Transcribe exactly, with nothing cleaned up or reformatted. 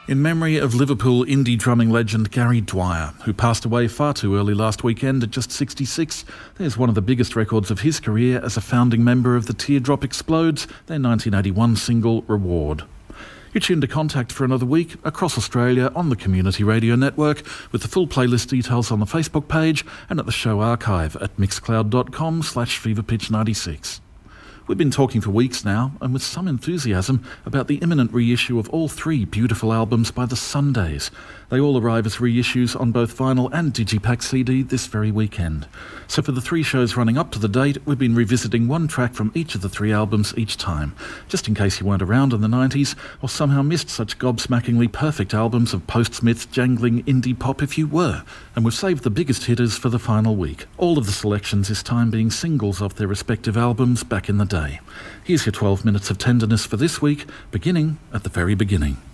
In memory of Liverpool indie drumming legend Gary Dwyer, who passed away far too early last weekend at just sixty-six, there's one of the biggest records of his career as a founding member of the Teardrop Explodes, their nineteen eighty-one single Reward. You're tuned to Contact for another week across Australia on the Community Radio Network, with the full playlist details on the Facebook page and at the show archive at mixcloud.com slash feverpitch96. We've been talking for weeks now, and with some enthusiasm, about the imminent reissue of all three beautiful albums by the Sundays. They all arrive as reissues on both vinyl and digipack C D this very weekend. So for the three shows running up to the date, we've been revisiting one track from each of the three albums each time, just in case you weren't around in the nineties, or somehow missed such gobsmackingly perfect albums of post-Smith jangling indie pop if you were. And we've saved the biggest hitters for the final week. All of the selections this time being singles off their respective albums back in the day. Here's your twelve minutes of tenderness for this week, beginning at the very beginning.